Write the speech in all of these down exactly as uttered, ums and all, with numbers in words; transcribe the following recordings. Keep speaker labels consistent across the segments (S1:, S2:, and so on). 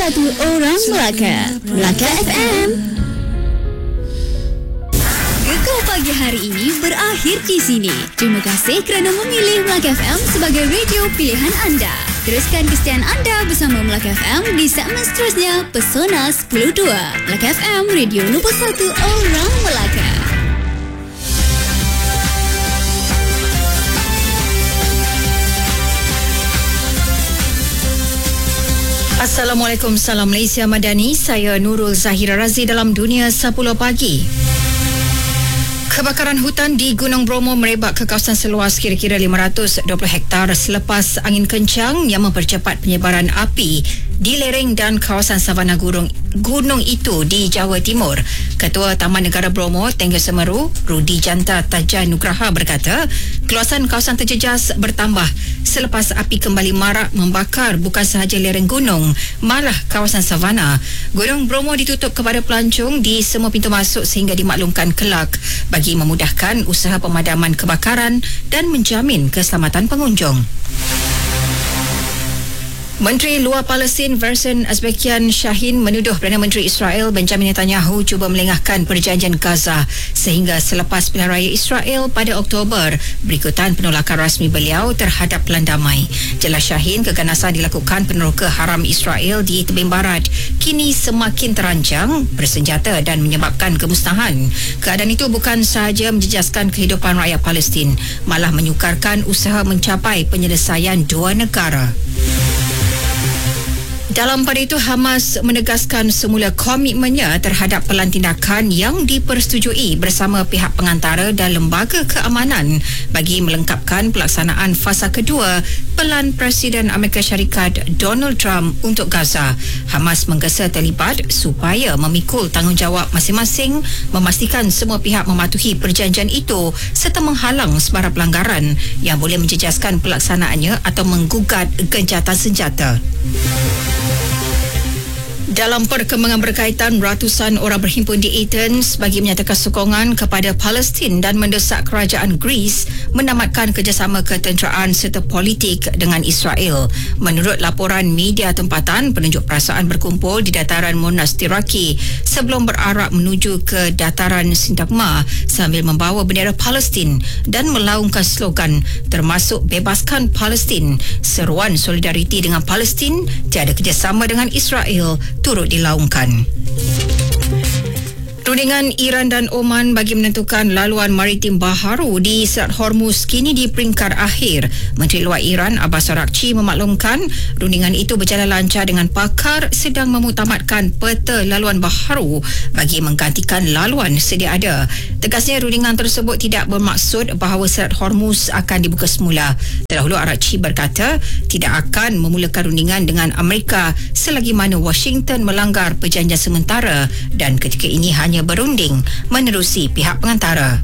S1: satu orang Melaka. Melaka F M. Gegar pagi hari ini berakhir di sini. Terima kasih kerana memilih Melaka F M sebagai radio pilihan anda. Teruskan kesetiaan anda bersama Melaka F M di segmen seterusnya, Pesona sepuluh dua. Melaka F M, radio nombor satu orang Melaka.
S2: Assalamualaikum, salam Malaysia Madani. Saya Nurul Zahira Razi dalam Dunia sepuluh Pagi. Kebakaran hutan di Gunung Bromo merebak ke kawasan seluas kira-kira lima ratus dua puluh hektar selepas angin kencang yang mempercepat penyebaran api di lereng dan kawasan savana gunung, gunung itu di Jawa Timur. Ketua Taman Negara Bromo, Tengah Semeru, Rudi Janta Taja Nugraha berkata, keluasan kawasan terjejas bertambah selepas api kembali marak membakar bukan sahaja lereng gunung, malah kawasan savana. Gunung Bromo ditutup kepada pelancong di semua pintu masuk sehingga dimaklumkan kelak bagi memudahkan usaha pemadaman kebakaran dan menjamin keselamatan pengunjung. Menteri Luar Palestin Versen Azbekian Shahin menuduh Perdana Menteri Israel Benjamin Netanyahu cuba melengahkan perjanjian Gaza sehingga selepas pilihan raya Israel pada Oktober berikutan penolakan rasmi beliau terhadap pelan damai. Jelas Shahin, keganasan dilakukan peneroka haram Israel di tebing barat kini semakin terancang, bersenjata dan menyebabkan kemusnahan. Keadaan itu bukan sahaja menjejaskan kehidupan rakyat Palestin, malah menyukarkan usaha mencapai penyelesaian dua negara. Dalam pada itu, Hamas menegaskan semula komitmennya terhadap pelan tindakan yang dipersetujui bersama pihak pengantara dan lembaga keamanan bagi melengkapkan pelaksanaan fasa kedua pelan Presiden Amerika Syarikat Donald Trump untuk Gaza. Hamas menggesa terlibat supaya memikul tanggungjawab masing-masing, memastikan semua pihak mematuhi perjanjian itu serta menghalang sebarang pelanggaran yang boleh menjejaskan pelaksanaannya atau menggugat gencatan senjata. Dalam perkembangan berkaitan, ratusan orang berhimpun di Athens bagi menyatakan sokongan kepada Palestin dan mendesak kerajaan Greece menamatkan kerjasama ketenteraan serta politik dengan Israel. Menurut laporan media tempatan, penunjuk perasaan berkumpul di dataran Monas Tiraki sebelum berarak menuju ke dataran Sintagma sambil membawa bendera Palestin dan melaungkan slogan termasuk bebaskan Palestin. Seruan solidariti dengan Palestin, tiada kerjasama dengan Israel turut dilaungkan. Rundingan Iran dan Oman bagi menentukan laluan maritim baharu di Selat Hormuz kini di peringkat akhir. Menteri Luar Iran Abbas Araghchi memaklumkan rundingan itu berjalan lancar dengan pakar sedang memutamatkan peta laluan baharu bagi menggantikan laluan sedia ada. Tegasnya, rundingan tersebut tidak bermaksud bahawa Selat Hormuz akan dibuka semula. Terdahulu Araghchi berkata tidak akan memulakan rundingan dengan Amerika selagi mana Washington melanggar perjanjian sementara dan ketika ini hanya berunding menerusi pihak pengantara.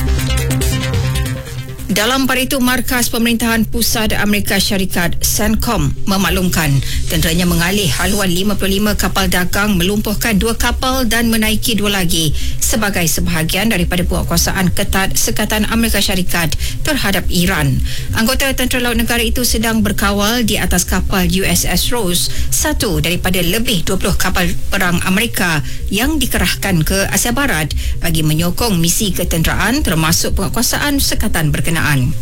S2: Dalam pada itu, Markas Pemerintahan Pusat Amerika Syarikat CENTCOM memaklumkan tenteranya mengalih haluan lima puluh lima kapal dagang, melumpuhkan dua kapal dan menaiki dua lagi sebagai sebahagian daripada penguatkuasaan ketat Sekatan Amerika Syarikat terhadap Iran. Anggota Tentera Laut Negara itu sedang berkawal di atas kapal U S S Rose, satu daripada lebih dua puluh kapal perang Amerika yang dikerahkan ke Asia Barat bagi menyokong misi ketenteraan termasuk penguatkuasaan sekatan berkenaan.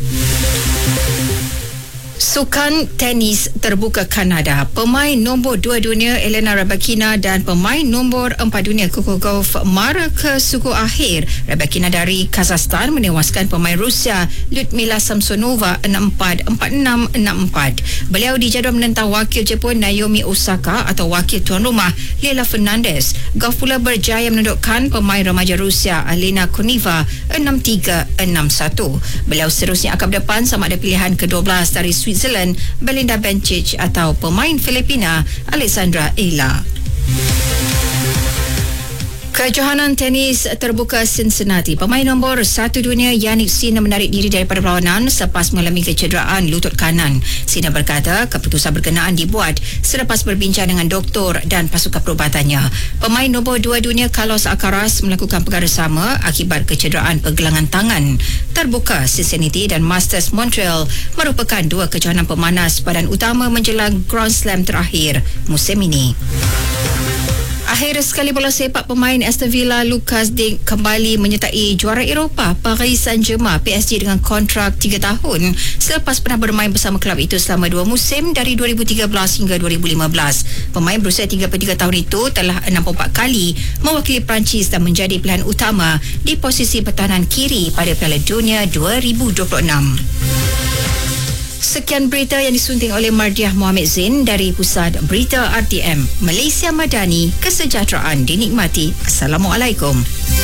S2: Sukan tenis terbuka Kanada, pemain nombor dua dunia Elena Rybakina dan pemain nombor empat dunia Coco Gauff mara ke suku akhir. Rybakina dari Kazakhstan menewaskan pemain Rusia Lyudmila Samsonova enam empat, empat enam, enam empat. Beliau dijadual menentang wakil Jepun Naomi Osaka atau wakil tuan rumah Lela Fernandez. Gauff pula berjaya menundukkan pemain remaja Rusia Alena Koneva enam tiga, enam satu. Beliau seterusnya akan berdepan sama ada pilihan ke dua belas dari Switzerland Belinda Bencic atau pemain Filipina Alexandra Ela. Kejohanan tenis terbuka Cincinnati. Pemain nombor satu dunia Jannik Sinner menarik diri daripada perlawanan selepas mengalami kecederaan lutut kanan. Sinner berkata keputusan berkenaan dibuat selepas berbincang dengan doktor dan pasukan perubatannya. Pemain nombor dua dunia Carlos Alcaraz melakukan perkara sama akibat kecederaan pergelangan tangan. Terbuka Cincinnati dan Masters Montreal merupakan dua kejohanan pemanas badan utama menjelang Grand Slam terakhir musim ini. Akhir sekali bola sepak pemain Aston Villa Lucas Digne kembali menyertai juara Eropah Paris Saint-Germain P S G dengan kontrak tiga tahun selepas pernah bermain bersama kelab itu selama dua musim dari dua ribu tiga belas hingga dua ribu lima belas. Pemain berusia tiga puluh tiga tahun itu telah enam puluh empat kali mewakili Perancis dan menjadi pilihan utama di posisi pertahanan kiri pada Piala Dunia dua ribu dua puluh enam. Sekian berita yang disunting oleh Mardiah Mohamed Zain dari Pusat Berita R T M. Malaysia Madani, kesejahteraan dinikmati. Assalamualaikum.